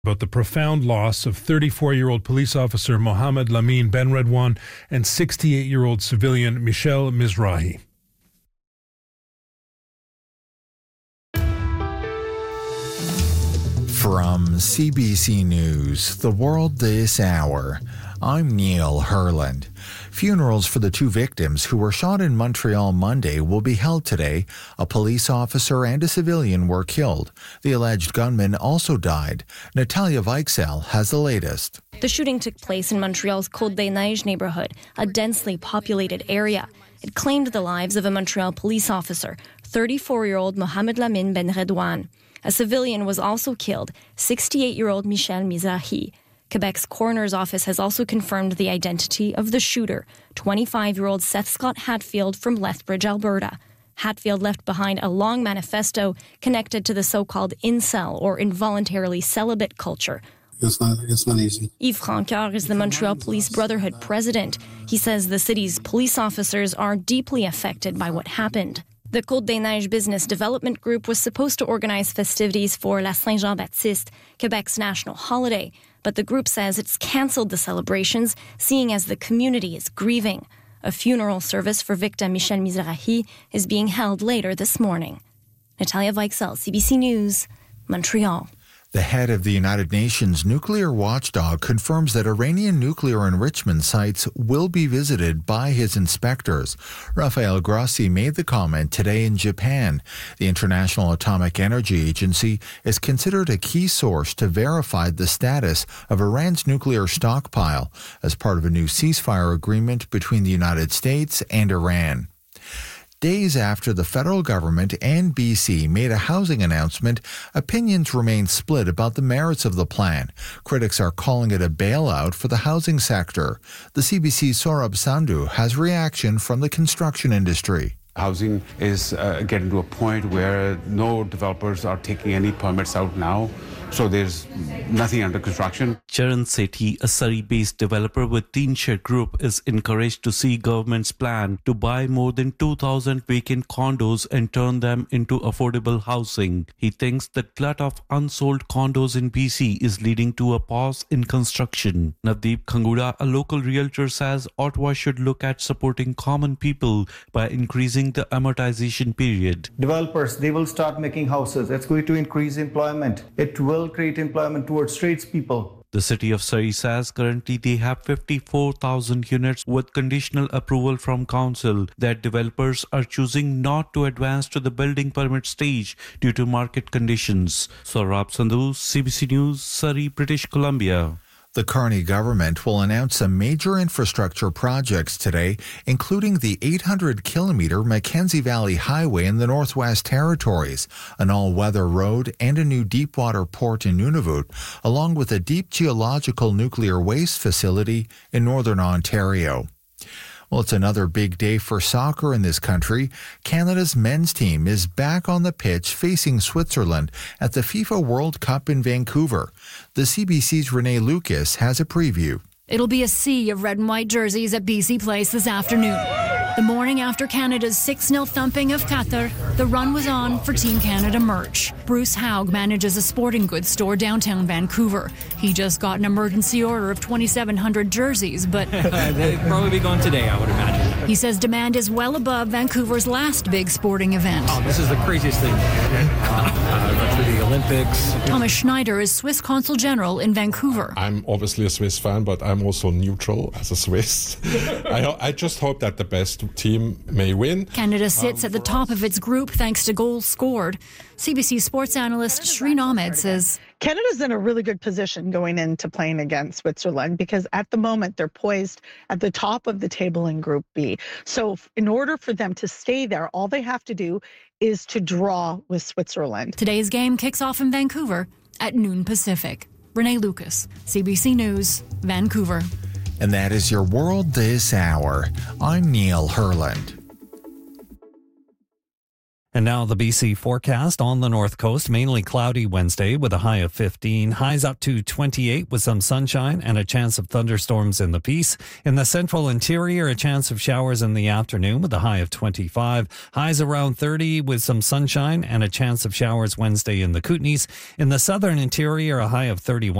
about the profound loss of 34-year-old police officer Mohammed Lamin Benredwan and 68-year-old civilian Michel Mizrahi. From CBC News, The World This Hour, I'm Neil Herland. Funerals for the two victims who were shot in Montreal Monday will be held today. A police officer and a civilian were killed. The alleged gunman also died. Natalia Weichsel has the latest. The shooting took place in Montreal's Côte-des-Neiges neighborhood, a densely populated area. It claimed the lives of a Montreal police officer, 34-year-old Mohammed Lamin Benredwan. A civilian was also killed, 68-year-old Michel Mizrahi. Quebec's coroner's office has also confirmed the identity of the shooter, 25-year-old Seth Scott Hatfield from Lethbridge, Alberta. Hatfield left behind a long manifesto connected to the so-called incel, or involuntarily celibate culture. It's not easy. Yves Francoeur is the Montreal Police Brotherhood president. He says the city's police officers are deeply affected by what happened. The Côte-des-Neiges Business Development Group was supposed to organize festivities for La Saint-Jean-Baptiste, Quebec's national holiday, but the group says it's cancelled the celebrations, seeing as the community is grieving. A funeral service for victim Michel Mizrahi is being held later this morning. Natalia Weichsel, CBC News, Montreal. The head of the United Nations nuclear watchdog confirms that Iranian nuclear enrichment sites will be visited by his inspectors. Rafael Grossi made the comment today in Japan. The International Atomic Energy Agency is considered a key source to verify the status of Iran's nuclear stockpile as part of a new ceasefire agreement between the United States and Iran. Days after the federal government and BC made a housing announcement, opinions remain split about the merits of the plan. Critics are calling it a bailout for the housing sector. The CBC's Saurabh Sandhu has reaction from the construction industry. Housing is getting to a point where no developers are taking any permits out now, so there's nothing under construction. Charan Sethi, a Surrey-based developer with Teenshed Group, is encouraged to see government's plan to buy more than 2,000 vacant condos and turn them into affordable housing. He thinks the glut of unsold condos in BC is leading to a pause in construction. Navdeep Khangura, a local realtor, says Ottawa should look at supporting common people by increasing the amortization period. Developers, they will start making houses. It's going to increase employment. It will create employment towards tradespeople. The city of Surrey says currently they have 54,000 units with conditional approval from council that developers are choosing not to advance to the building permit stage due to market conditions. Saurabh Sandhu, CBC News, Surrey, British Columbia. The Carney government will announce some major infrastructure projects today, including the 800-kilometre Mackenzie Valley Highway in the Northwest Territories, an all-weather road and a new deepwater port in Nunavut, along with a deep geological nuclear waste facility in northern Ontario. Well, it's another big day for soccer in this country. Canada's men's team is back on the pitch facing Switzerland at the FIFA World Cup in Vancouver. The CBC's Renee Lucas has a preview. It'll be a sea of red and white jerseys at BC Place this afternoon. The morning after Canada's 6-0 thumping of Qatar, the run was on for Team Canada merch. Bruce Haug manages a sporting goods store downtown Vancouver. He just got an emergency order of 2,700 jerseys, but they'd probably be gone today, I would imagine. He says demand is well above Vancouver's last big sporting event. Oh, this is the craziest thing. For the Olympics. Thomas Schneider is Swiss Consul General in Vancouver. I'm obviously a Swiss fan, but I'm also neutral as a Swiss. I just hope that the best team may win. Canada sits at the top of its group thanks to goals scored. CBC sports analyst Shreen Ahmed says Canada's in a really good position going into playing against Switzerland because at the moment they're poised at the top of the table in Group B. So in order for them to stay there, all they have to do is to draw with Switzerland. Today's game kicks off in Vancouver at noon Pacific. Renee Lucas, CBC News, Vancouver. And that is your World This Hour. I'm Neil Herland. And now the BC forecast. On the north coast, mainly cloudy Wednesday with a high of 15. Highs up to 28 with some sunshine and a chance of thunderstorms in the Peace. In the central interior, a chance of showers in the afternoon with a high of 25. Highs around 30 with some sunshine and a chance of showers Wednesday in the Kootenays. In the southern interior, a high of 31.